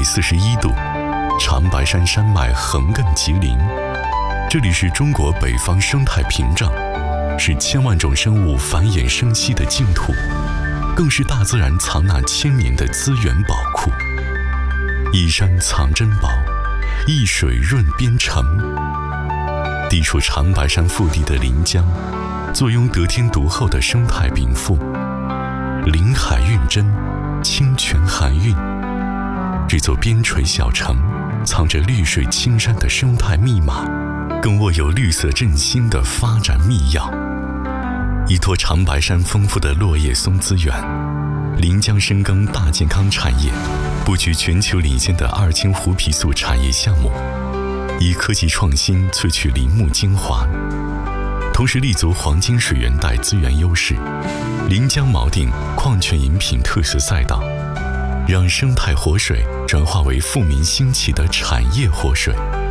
41度，长白山山脉横亘吉林。这里是中国北方生态屏障，是千万种生物繁衍生息的净土，更是大自然藏纳千年的资源宝库。一山藏珍宝，一水润边城。地处长白山腹地的临江，坐拥得天独厚的生态禀赋，临海蕴真，清泉含韵。这座边陲小城，藏着绿水青山的生态密码，更握有绿色振兴的发展密钥。依托长白山丰富的落叶松资源，临江深耕大健康产业，布局全球领先的2千湖皮素产业项目，以科技创新萃取林木精华，同时立足黄金水源带资源优势，临江锚定矿泉饮品特色赛道，让生态活水转化为富民兴起的产业活水。